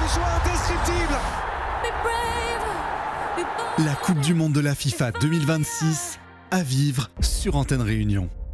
ce soit indescriptible. La Coupe du Monde de la FIFA 2026 à vivre sur Antenne Réunion.